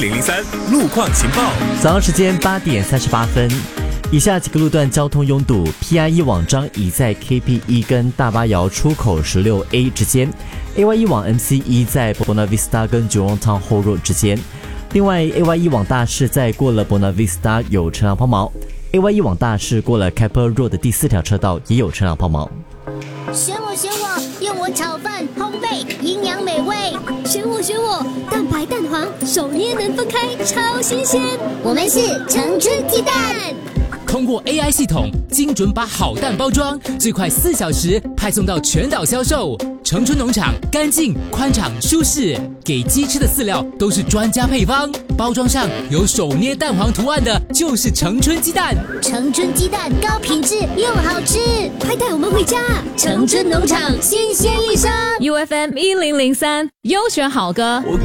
1003路况情报。 早上时间8点38分，以下几个路段交通拥堵 ：PI1 往张乙在 KP1 跟大巴窑出口16A 之间 ；AY1 往 MC1 在 Buona Vista 跟 Jurong Town Hall Road 之间。另外 ，AY1 往大市在过了 Buona Vista 有车辆抛锚 ；AY1 往大市过了 Keppel Road 的第4条车道也有车辆抛锚。 选我，用我炒饭烘焙，营养美味。选我，蛋白蛋黄，手捏能分开，超新鲜。我们是成春鸡蛋。 通过 AI 系统，精准把好蛋包装，最快4小时派送到全岛销售。成春农场干净、宽敞、舒适，给鸡吃的饲料都是专家配方，包装上有手捏蛋黄图案的就是成春鸡蛋。 成春鸡蛋高品质又好吃，快带我们回家！成春农场新鲜一生 UFM 1003优选好歌。